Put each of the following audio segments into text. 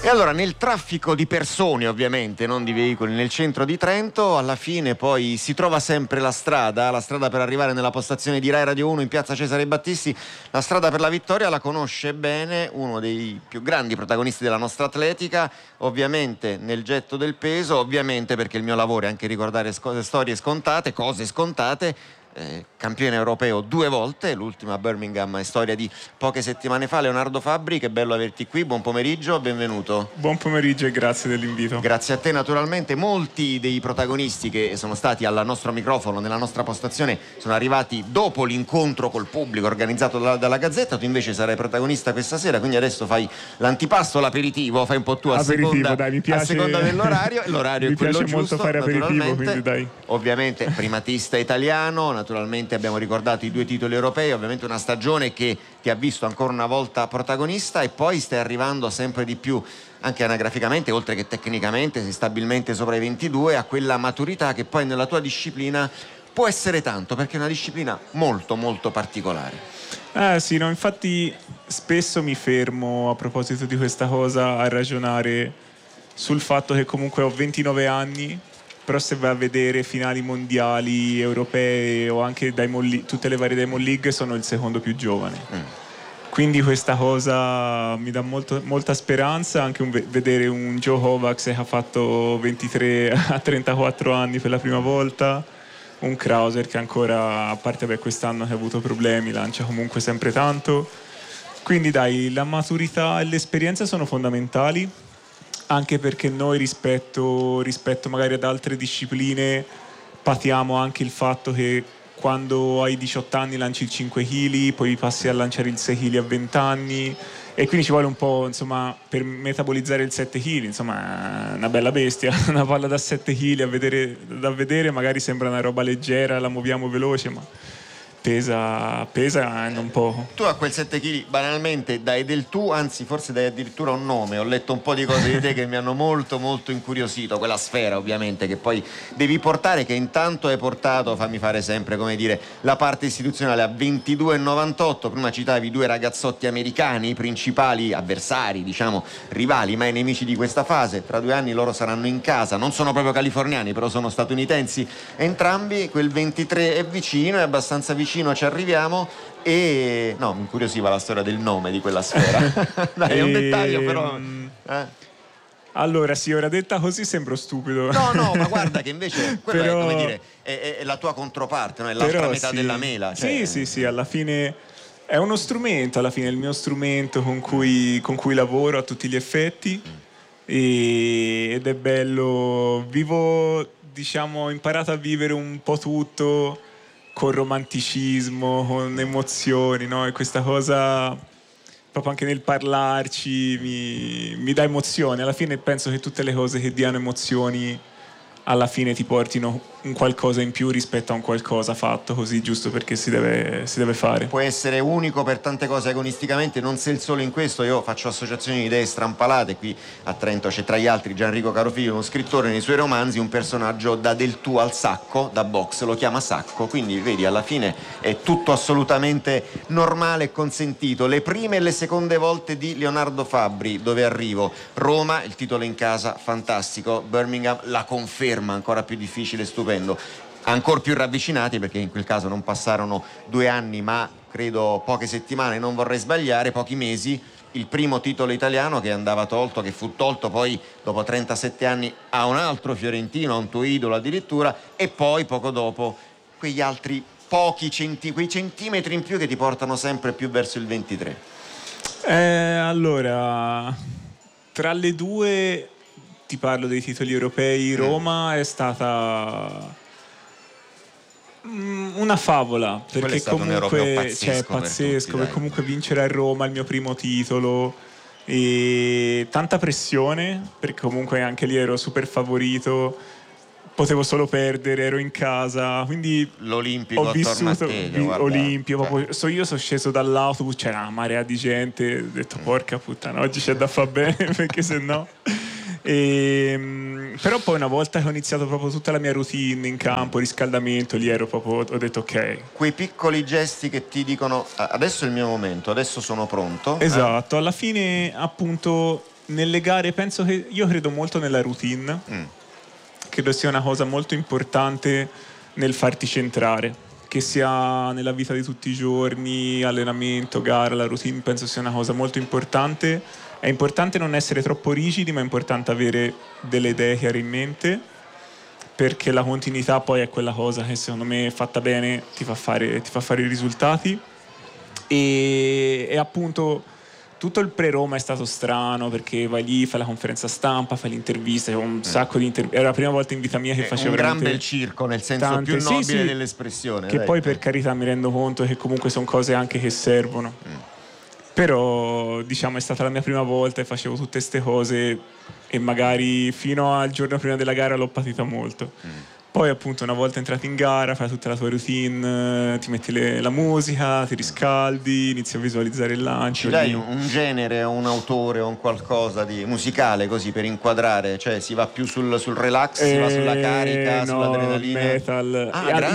E allora nel traffico di persone, ovviamente, non di veicoli, nel centro di Trento, alla fine poi si trova sempre la strada per arrivare nella postazione di Rai Radio 1 in piazza Cesare Battisti. La strada per la vittoria la conosce bene uno dei più grandi protagonisti della nostra atletica, ovviamente nel getto del peso, ovviamente perché il mio lavoro è anche ricordare storie scontate, cose scontate. Campione europeo 2 volte, l'ultima a Birmingham è storia di poche settimane fa. Leonardo Fabbri, che bello averti qui, buon pomeriggio, benvenuto. Buon pomeriggio e grazie dell'invito. Grazie a te. Naturalmente molti dei protagonisti che sono stati al nostro microfono nella nostra postazione sono arrivati dopo l'incontro col pubblico organizzato dalla Gazzetta. Tu invece sarai protagonista questa sera, quindi adesso fai l'antipasto, l'aperitivo, fai un po' tu a seconda, dai, mi piace, a seconda dell'orario. L'orario mi è quello piace giusto, molto fare aperitivo, quindi dai. Ovviamente primatista italiano, naturalmente abbiamo ricordato i 2 titoli europei, ovviamente una stagione che ti ha visto ancora una volta protagonista, e poi stai arrivando sempre di più anche anagraficamente, oltre che tecnicamente, sei stabilmente sopra i 22, a quella maturità che poi nella tua disciplina può essere tanto, perché è una disciplina molto molto particolare. Sì, no, infatti spesso mi fermo a proposito di questa cosa a ragionare sul fatto che comunque ho 29 anni, però se vai a vedere finali mondiali, europee o anche tutte le varie Diamond League, sono il secondo più giovane. Quindi questa cosa mi dà molta speranza, anche vedere un Joe Kovacs che ha fatto 23 a 34 anni per la prima volta, un Krauser che ancora, a parte quest'anno che ha avuto problemi, lancia comunque sempre tanto. Quindi dai, la maturità e l'esperienza sono fondamentali, anche perché noi rispetto magari ad altre discipline patiamo anche il fatto che quando hai 18 anni lanci il 5 kg, poi passi a lanciare il 6 kg a 20 anni, e quindi ci vuole un po', insomma, per metabolizzare il 7 kg, insomma, una bella bestia. Una palla da 7 kg da vedere magari sembra una roba leggera, la muoviamo veloce, ma pesa non poco. Tu a quel 7 kg banalmente dai del tu, anzi forse dai addirittura un nome. Ho letto un po' di cose di te che mi hanno molto molto incuriosito. Quella sfera ovviamente che poi devi portare, che intanto hai portato, fammi fare sempre, come dire, la parte istituzionale a 22,98. Prima citavi 2 ragazzotti americani, principali avversari, diciamo rivali, mai nemici di questa fase. Tra 2 anni loro saranno in casa, non sono proprio californiani, però sono statunitensi entrambi. Quel 23 è vicino, è abbastanza vicino, ci arriviamo. E no, mi incuriosiva la storia del nome di quella sfera. Dai, è un dettaglio, però allora sì, ora detta così sembro stupido. No, ma guarda che invece quello però, è, come dire, è la tua controparte, no? È l'altra metà della mela, cioè. Sì, alla fine è uno strumento, alla fine è il mio strumento con cui lavoro a tutti gli effetti. Ed è bello, ho imparato a vivere un po' tutto con romanticismo, con emozioni, no? E questa cosa, proprio anche nel parlarci, mi dà emozione. Alla fine penso che tutte le cose che diano emozioni alla fine ti portino un qualcosa in più rispetto a un qualcosa fatto così giusto perché si deve fare. Può essere unico per tante cose agonisticamente, non sei il solo in questo. Io faccio associazioni di idee strampalate. Qui a Trento c'è tra gli altri Gianrico Carofiglio, uno scrittore, nei suoi romanzi un personaggio dà del tu al sacco, da box lo chiama sacco, quindi vedi, alla fine è tutto assolutamente normale e consentito. Le prime e le seconde volte di Leonardo Fabbri, dove arrivo? Roma, il titolo in casa, fantastico. Birmingham, la conferma, ancora più difficile, stupendo. Ancora più ravvicinati, perché in quel caso non passarono 2 anni ma credo poche settimane, non vorrei sbagliare, pochi mesi, il primo titolo italiano che andava tolto, che fu tolto poi dopo 37 anni a un altro fiorentino, a un tuo idolo addirittura, e poi poco dopo quegli altri quei centimetri in più che ti portano sempre più verso il 23. Allora, tra le due ti parlo dei titoli europei. Roma è stata una favola, perché comunque è pazzesco, perché comunque vincere a Roma il mio primo titolo, e tanta pressione perché comunque anche lì ero super favorito, potevo solo perdere, ero in casa, quindi l'Olimpico ho vissuto Olimpico, proprio. Io sono sceso dall'autobus, c'era una marea di gente, ho detto porca puttana, oggi c'è da far bene perché sennò. Però poi una volta che ho iniziato proprio tutta la mia routine in campo, riscaldamento, lì ero proprio, ho detto ok. Quei piccoli gesti che ti dicono adesso è il mio momento, adesso sono pronto. Esatto, alla fine appunto nelle gare penso che io credo molto nella routine, credo sia una cosa molto importante nel farti centrare, che sia nella vita di tutti i giorni, allenamento, gara, la routine penso sia una cosa molto importante. È importante non essere troppo rigidi, ma è importante avere delle idee chiare in mente, perché la continuità poi è quella cosa che secondo me fatta bene ti fa fare i risultati. E appunto tutto il pre-Roma è stato strano, perché vai lì, fai la conferenza stampa, fai l'intervista, un sacco di interviste. Era la prima volta in vita mia che facevo un gran bel circo, nel senso più nobile dell'espressione. Che dai. poi per carità mi rendo conto che comunque sono cose anche che servono. Però diciamo è stata la mia prima volta e facevo tutte queste cose e magari fino al giorno prima della gara l'ho patita molto. Poi appunto una volta entrato in gara fai tutta la tua routine, ti metti la musica, ti riscaldi, inizi a visualizzare il lancio. Ci dai un genere o un autore o un qualcosa di musicale così per inquadrare? Cioè si va più sul relax, si va sulla carica, sull'adrenalina? Metal.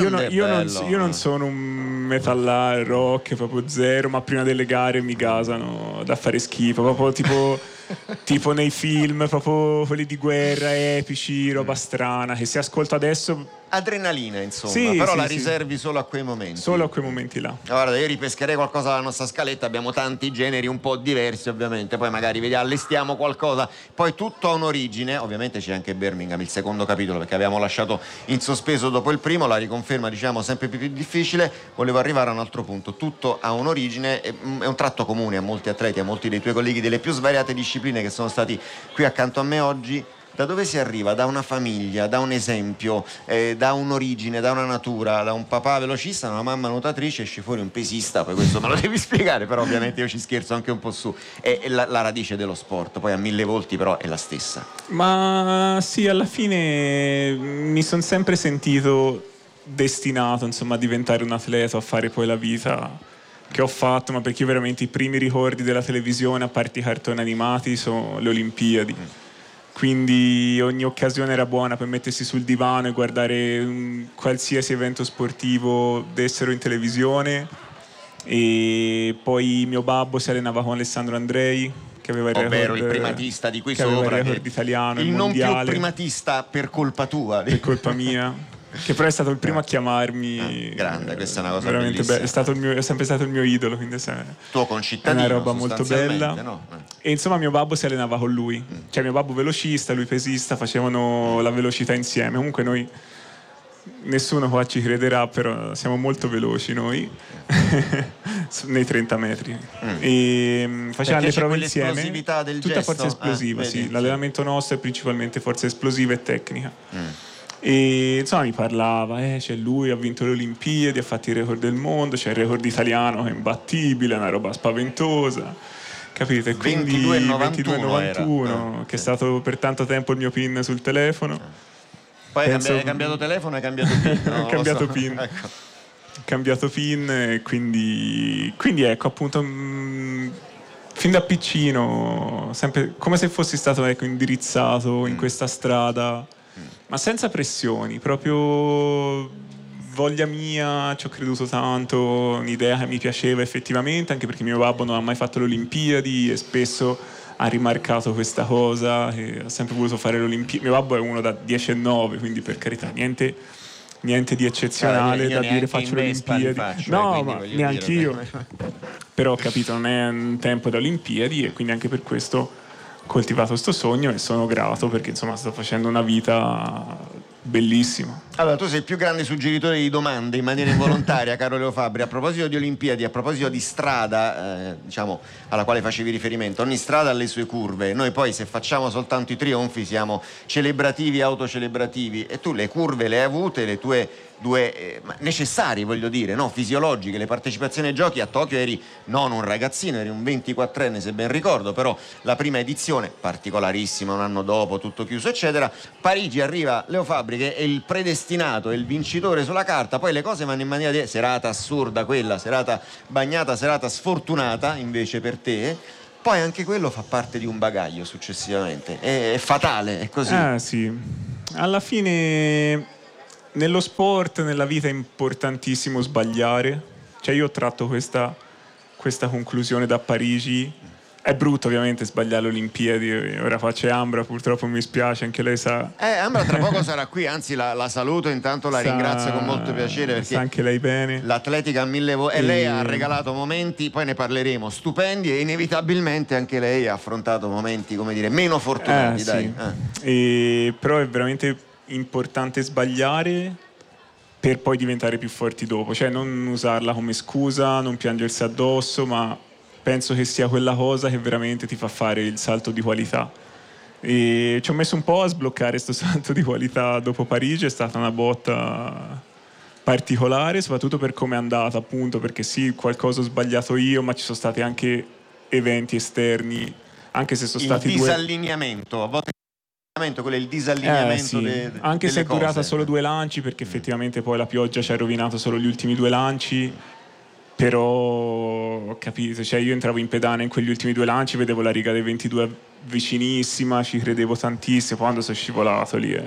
Io non sono un metal rock proprio zero, ma prima delle gare mi gasano da fare schifo, proprio tipo nei film, proprio quelli di guerra, epici, roba strana, che si ascolta adesso. Adrenalina, insomma, però la riservi sì. solo a quei momenti. Solo a quei momenti là. Guarda, io ripescherei qualcosa dalla nostra scaletta, abbiamo tanti generi un po' diversi ovviamente, poi magari allestiamo qualcosa, poi tutto ha un'origine, ovviamente c'è anche Birmingham, il secondo capitolo, perché abbiamo lasciato in sospeso dopo il primo, la riconferma diciamo sempre più difficile, volevo arrivare a un altro punto, tutto ha un'origine, è un tratto comune a molti atleti, a molti dei tuoi colleghi delle più svariate discipline che sono stati qui accanto a me oggi. Da dove si arriva? Da una famiglia, da un esempio, da un'origine, da una natura, da un papà velocista, una mamma nuotatrice, esce fuori un pesista, poi questo me lo devi spiegare, però ovviamente io ci scherzo anche un po' su. È la radice dello sport, poi a mille volti però è la stessa. Ma sì, alla fine mi sono sempre sentito destinato, insomma, a diventare un atleta, a fare poi la vita che ho fatto, ma perché io veramente i primi ricordi della televisione, a parte i cartoni animati, sono le Olimpiadi. Quindi ogni occasione era buona per mettersi sul divano e guardare qualsiasi evento sportivo dessero in televisione. E poi mio babbo si allenava con Alessandro Andrei, che aveva il ovvero record, il primatista di qui che sopra, aveva il record italiano, il non mondiale, più primatista per colpa tua, per colpa mia. Che però è stato il primo a chiamarmi. Grande, questa è una cosa veramente bellissima. È sempre stato il mio idolo, quindi tuo concittadino, è una roba molto bella. No? E insomma mio babbo si allenava con lui, cioè mio babbo velocista, lui pesista, facevano la velocità insieme. Comunque noi, nessuno qua ci crederà, però siamo molto veloci noi nei 30 metri. E facevano le prove insieme, del tutta gesto? forza esplosiva, vedi, sì. L'allenamento nostro è principalmente forza esplosiva e tecnica. E insomma mi parlava, c'è lui, ha vinto le Olimpiadi, ha fatto il record del mondo, c'è il record italiano che è imbattibile, è una roba spaventosa, capite? Quindi 22,91 che è stato per tanto tempo il mio PIN sul telefono. Poi hai cambiato telefono, hai cambiato PIN? No, cambiato PIN. Ecco. Cambiato PIN, quindi ecco appunto fin da piccino, sempre come se fossi stato indirizzato in questa strada, ma senza pressioni, proprio voglia mia, ci ho creduto tanto, un'idea che mi piaceva effettivamente, anche perché mio babbo non ha mai fatto le Olimpiadi e spesso ha rimarcato questa cosa, che ha sempre voluto fare le Olimpiadi. Mio babbo è uno da 10,9, quindi per carità niente di eccezionale da dire faccio le Olimpiadi. No, ma neanche io. Però ho capito, non è un tempo da Olimpiadi e quindi anche per questo ho coltivato sto sogno e sono grato perché insomma sto facendo una vita bellissima. Allora, tu sei il più grande suggeritore di domande in maniera involontaria, caro Leo Fabbri. A proposito di Olimpiadi, a proposito di strada, diciamo, alla quale facevi riferimento, ogni strada ha le sue curve. Noi poi, se facciamo soltanto i trionfi, siamo celebrativi, autocelebrativi. E tu le curve le hai avute, le tue due necessarie, voglio dire, no? Fisiologiche. Le partecipazioni ai giochi a Tokyo eri non un ragazzino, eri un 24enne, se ben ricordo, però la prima edizione, particolarissima, un anno dopo, tutto chiuso, eccetera. Parigi arriva Leo Fabbri, che è il predestinato, è il vincitore sulla carta, poi le cose vanno in maniera di serata assurda quella, serata bagnata, serata sfortunata invece per te. Poi anche quello fa parte di un bagaglio successivamente, è fatale, è così. Sì, alla fine nello sport, nella vita è importantissimo sbagliare, cioè io ho tratto questa conclusione da Parigi, È brutto ovviamente sbagliare le Olimpiadi, ora faccio Ambra, purtroppo mi spiace, anche lei sa. Ambra tra poco sarà qui, anzi la saluto, intanto la ringrazio con molto piacere perché sa anche lei bene. L'atletica a mille volte, e lei ha regalato momenti, poi ne parleremo, stupendi, e inevitabilmente anche lei ha affrontato momenti, come dire, meno fortunati. Sì. Però è veramente importante sbagliare per poi diventare più forti dopo, cioè non usarla come scusa, non piangersi addosso, ma penso che sia quella cosa che veramente ti fa fare il salto di qualità. E ci ho messo un po' a sbloccare questo salto di qualità dopo Parigi, è stata una botta particolare, soprattutto per come è andata, appunto, perché sì, qualcosa ho sbagliato io, ma ci sono stati anche eventi esterni, anche se sono stati disallineamento, a volte quello è il disallineamento anche se è durata solo 2 lanci, perché effettivamente poi la pioggia ci ha rovinato solo gli ultimi 2 lanci. Però ho capito, cioè io entravo in pedana in quegli ultimi 2 lanci, vedevo la riga dei 22 vicinissima, ci credevo tantissimo, quando sono scivolato lì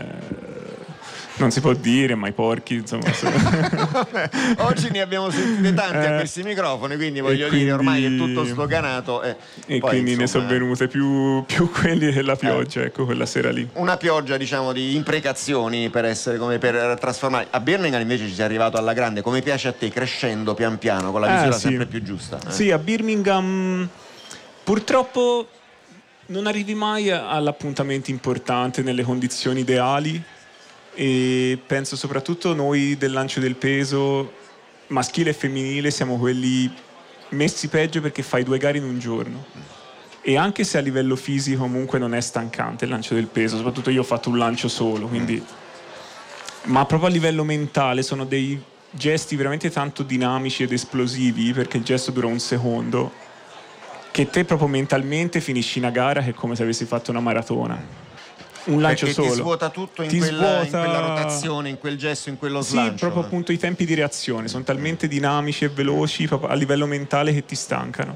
non si può dire, ma i porchi, insomma. Vabbè, oggi ne abbiamo sentite tanti a questi microfoni, quindi voglio dire, ormai è tutto sdoganato. E poi, quindi insomma, ne sono venute più quelli della pioggia, ecco, quella sera lì. Una pioggia, diciamo, di imprecazioni per trasformare. A Birmingham invece ci sei arrivato alla grande, come piace a te, crescendo pian piano, con la misura sempre più giusta. Sì, a Birmingham purtroppo non arrivi mai all'appuntamento importante nelle condizioni ideali. E penso soprattutto noi del lancio del peso maschile e femminile siamo quelli messi peggio, perché fai 2 gare in un giorno, e anche se a livello fisico comunque non è stancante il lancio del peso, soprattutto io ho fatto un lancio solo, quindi ma proprio a livello mentale sono dei gesti veramente tanto dinamici ed esplosivi, perché il gesto dura 1 secondo, che te proprio mentalmente finisci una gara che è come se avessi fatto una maratona. Un lancio perché solo ti svuota tutto in quella rotazione, in quel gesto, in quello slancio. Sì, proprio appunto i tempi di reazione sono talmente dinamici e veloci proprio a livello mentale che ti stancano.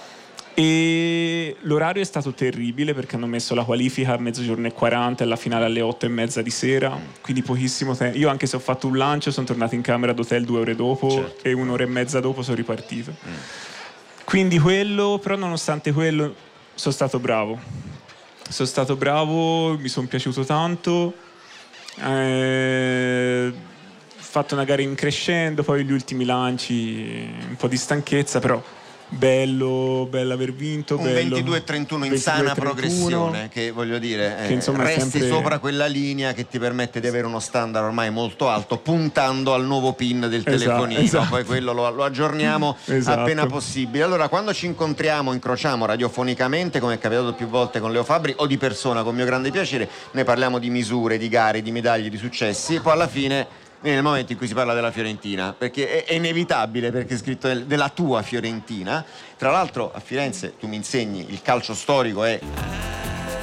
E l'orario è stato terribile, perché hanno messo la qualifica a 12:40 e la finale alle 8:30 di sera, quindi pochissimo tempo. Io, anche se ho fatto un lancio, sono tornato in camera d'hotel 2 ore dopo, certo, e 1 ora e mezza dopo sono ripartito. Quindi quello, però nonostante quello sono stato bravo, mi sono piaciuto tanto, fatto una gara in crescendo, poi gli ultimi lanci un po' di stanchezza, però bello aver vinto, un 22-31 in sana progressione, che voglio dire, che insomma resti sempre sopra quella linea che ti permette di avere uno standard ormai molto alto, puntando al nuovo pin del telefonino. Esatto. Poi quello lo aggiorniamo appena possibile. Allora, quando ci incrociamo radiofonicamente, come è capitato più volte con Leo Fabbri, o di persona, con mio grande piacere, noi parliamo di misure, di gare, di medaglie, di successi, e poi alla fine nel momento in cui si parla della Fiorentina, perché è inevitabile, perché è scritto della tua Fiorentina. Tra l'altro a Firenze, tu mi insegni, il calcio storico è